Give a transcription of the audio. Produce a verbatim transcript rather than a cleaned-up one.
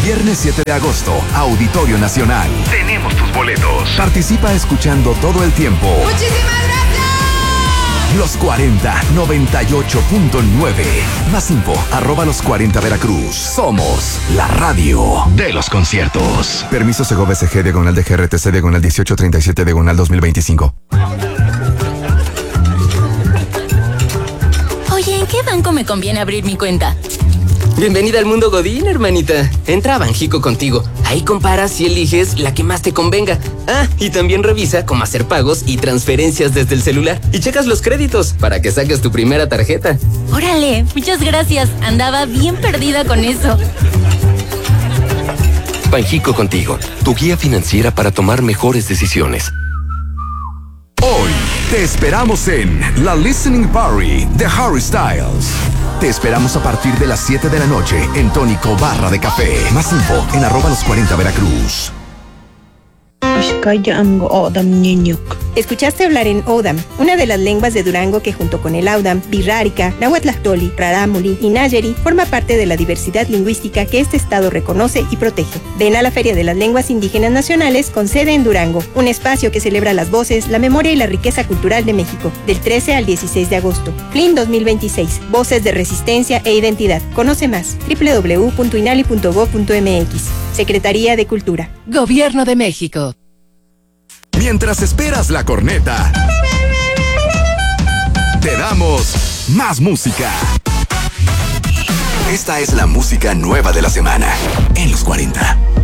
Viernes siete de agosto, Auditorio Nacional. Tenemos tus boletos. Participa escuchando todo el tiempo. ¡Muchísimas gracias! Los cuarenta, noventa y ocho punto nueve. Más info, arroba los cuarenta Veracruz. Somos la radio de los conciertos. Permiso Segovia S G diagonal de G R T C diagonal dieciocho treinta y siete diagonal dos mil veinticinco. Oye, ¿en qué banco me conviene abrir mi cuenta? Bienvenida al mundo Godín, hermanita. Entra a Banjico Contigo. Ahí comparas y eliges la que más te convenga. Ah, y también revisa cómo hacer pagos y transferencias desde el celular. Y checas los créditos para que saques tu primera tarjeta. Órale, muchas gracias. Andaba bien perdida con eso. Banjico Contigo, tu guía financiera para tomar mejores decisiones. Hoy te esperamos en la Listening Party de Harry Styles. Te esperamos a partir de las siete de la noche en Tónico Barra de Café. Más info en arroba los cuarenta Veracruz. Escuchaste hablar en Odam, una de las lenguas de Durango que junto con el Audam, Birrárica, Nahuatlactoli, Rarámuri y Nayeri forma parte de la diversidad lingüística que este estado reconoce y protege. Ven a la Feria de las Lenguas Indígenas Nacionales con sede en Durango, un espacio que celebra las voces, la memoria y la riqueza cultural de México, del trece al dieciséis de agosto. F L I N dos mil veintiséis, Voces de Resistencia e Identidad. Conoce más, doble u doble u doble u punto inali punto gob punto m x. Secretaría de Cultura. Gobierno de México. Mientras esperas la corneta, te damos más música. Esta es la música nueva de la semana en los cuarenta.